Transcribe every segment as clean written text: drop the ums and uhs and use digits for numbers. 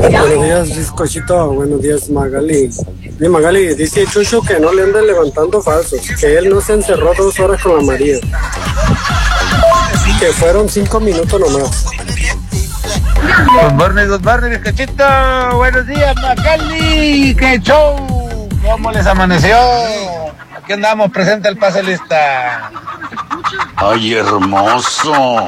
Buenos días, bizcochito. Buenos días, Magali. Oye, Magali, dice Chucho que no le anden levantando falsos, que él no se encerró 2 horas con la María, que fueron 5 minutos nomás. Good morning, bizcochito. Buenos días, Magali. ¡Qué show! ¿Cómo les amaneció? Aquí andamos, presenta el pase lista. Ay, hermoso.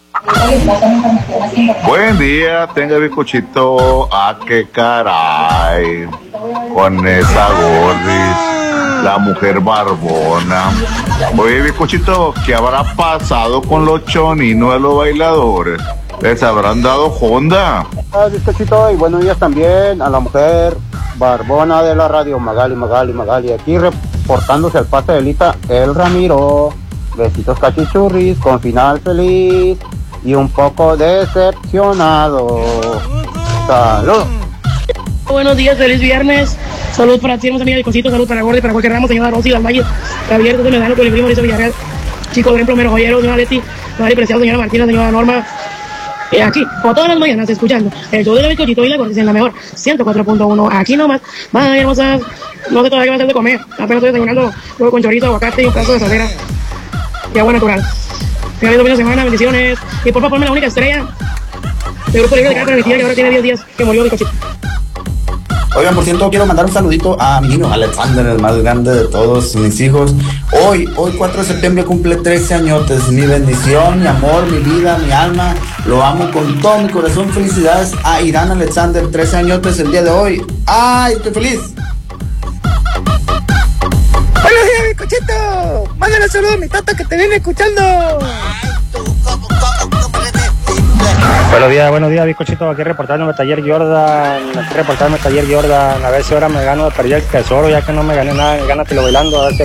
Buen día, tenga bizcochito. Ah, qué caray. Con esa gordis, la mujer barbona. Oye, bizcochito, ¿qué habrá pasado con los choninos de los bailadores? ¿Les habrán dado Honda? Bizcochito, y buenos días también a la mujer barbona de la radio, Magali. Aquí reportándose al pase de Lita, el Ramiro. Besitos cachichurris, con final feliz y un poco decepcionado. ¡Salud! Buenos días, feliz viernes. Salud para ti, hermosa amiga de Cosito. Salud para Gordy, para Jorge Ramos, señora Rosy, Dalmayer, Javier, José Medano, Colibrí, Mauricio Villarreal, Chico Green, Plomero, Joyero, señora Leti, Madre Preciado, señora Martina, señora Norma. Aquí, como todas las mañanas, escuchando el show de la bizcochito y la Gordy en la mejor 104.1. Aquí nomás. Vaya, hermosas. No sé todavía qué va a hacer de comer. Apenas estoy desayunando huevo con chorizo, aguacate y un pedazo de salera y agua natural. Que ha habido buena semana, bendiciones. Y por favor, ponme la única estrella del grupo libre de cara, mi tía, que ahora tiene 10 días que murió bizcochito. Oigan, por cierto, quiero mandar un saludito a mi niño Alexander, el más grande de todos mis hijos. Hoy 4 de septiembre cumple 13 añotes. Mi bendición, mi amor, mi vida, mi alma. Lo amo con todo mi corazón. Felicidades a Irán Alexander, 13 añotes el día de hoy. ¡Ay, estoy feliz! ¡Buenos días, bizcochito! Mándale un saludo a mi tata que te viene escuchando. Buenos días, bizcochito. Aquí reportándome Taller Jordan. A ver si ahora me gano de perder el tesoro, ya que no me gané nada en Gánatelo Bailando. A ver si